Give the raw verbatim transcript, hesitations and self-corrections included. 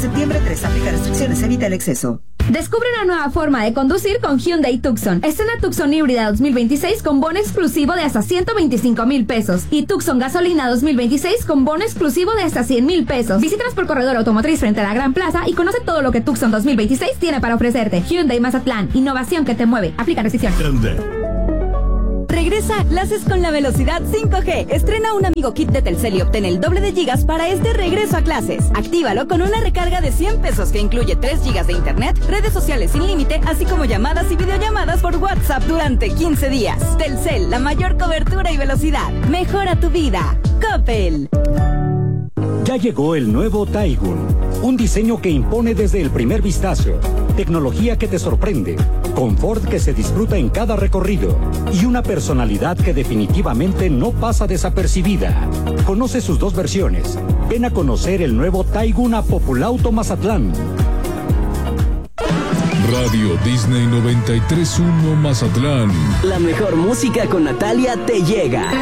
septiembre tres. Aplica restricciones, evita el exceso. Descubre una nueva forma de conducir con Hyundai Tucson. Estrena Tucson híbrida dos mil veintiséis con bono exclusivo de hasta ciento veinticinco mil pesos y Tucson gasolina dos mil veintiséis con bono exclusivo de hasta cien mil pesos. Visítanos por Corredor Automotriz frente a la Gran Plaza y conoce todo lo que Tucson dos mil veintiséis tiene para ofrecerte. Hyundai Mazatlán, innovación que te mueve. Aplica restricciones. Regresa a clases con la velocidad cinco G. Estrena un amigo kit de Telcel y obtén el doble de gigas para este regreso a clases. Actívalo con una recarga de cien pesos que incluye tres gigas de internet, redes sociales sin límite, así como llamadas y videollamadas por WhatsApp durante quince días. Telcel, la mayor cobertura y velocidad. Mejora tu vida. Coppel. Ya llegó el nuevo Taigun, un diseño que impone desde el primer vistazo, tecnología que te sorprende, confort que se disfruta en cada recorrido y una personalidad que definitivamente no pasa desapercibida. Conoce sus dos versiones. Ven a conocer el nuevo Taigun a Populauto Mazatlán. Radio Disney noventa y tres punto uno Mazatlán. La mejor música con Natalia te llega.